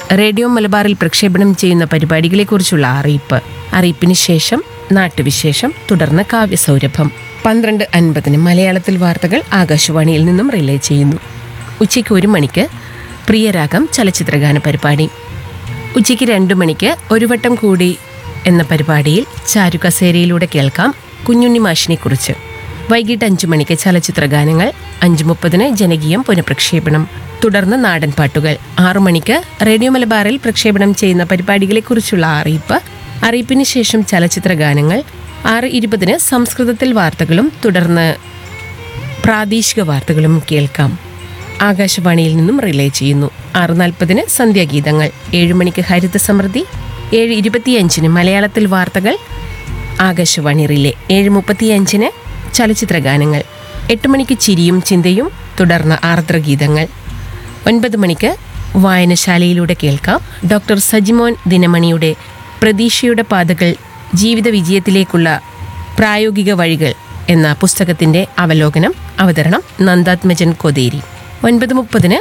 Radio മലബാറിൽ പ്രക്ഷേപണം ചെയ്യുന്ന പരിപാടികളെക്കുറിച്ചുള്ള അറിയിപ്പിന് ശേഷം നാട്ടുവിശേഷം, തുടർന്ന് കാവ്യസൗരഭം. 12:50 മലയാളത്തിൽ വാർത്തകൾ ആകാശവാണിയിൽ നിന്നും റിലേ ചെയ്യുന്നു. ഉച്ചയ്ക്ക് 1 മണിക്ക് പ്രിയരാഗം ചലച്ചിത്രഗാന പരിപാടി. ഉച്ചയ്ക്ക് 2 മണിക്ക് ഒരു വട്ടം കൂടി എന്ന പരിപാടിയിൽ ചാരുകസേരയിലൂടെ കേൾക്കാം കുഞ്ഞുണ്ണി മാഷിനെക്കുറിച്ച്. വൈകിട്ട് 5 മണിക്ക് ചലച്ചിത്രഗാനങ്ങൾ. 5:30 ജനകീയം പുനഃപ്രക്ഷേപണം. തുടർന്ന് നാടൻ പാട്ടുകൾ. 6 മണിക്ക് റേഡിയോ മലബാറിൽ പ്രക്ഷേപണം ചെയ്യുന്ന പരിപാടികളെക്കുറിച്ചുള്ള അറിയിപ്പിന് ശേഷം ചലച്ചിത്രഗാനങ്ങൾ. 6:20 സംസ്കൃതത്തിൽ വാർത്തകളും തുടർന്ന് പ്രാദേശിക വാർത്തകളും കേൾക്കാം. ആകാശവാണിയിൽ നിന്നും റിലേ ചെയ്യുന്നു. 6:40 സന്ധ്യാഗീതങ്ങൾ. 7 മണിക്ക് ഹരിത സമൃദ്ധി. 7:25 മലയാളത്തിൽ വാർത്തകൾ ആകാശവാണി റിലേ. 7:35 ചലച്ചിത്രഗാനങ്ങൾ. 8 മണിക്ക് ചിരിയും ചിന്തയും, തുടർന്ന് ആർദ്രഗീതങ്ങൾ. 9 മണിക്ക് വായനശാലയിലൂടെ കേൾക്കാം ഡോക്ടർ സജിമോൻ ദിനമണിയുടെ പ്രതീക്ഷയുടെ പാതകൾ, ജീവിത വിജയത്തിലേക്കുള്ള പ്രായോഗിക വഴികൾ എന്ന പുസ്തകത്തിന്റെ അവലോകനം. അവതരണം നന്ദാത്മജൻ കൊതേരി. 9:30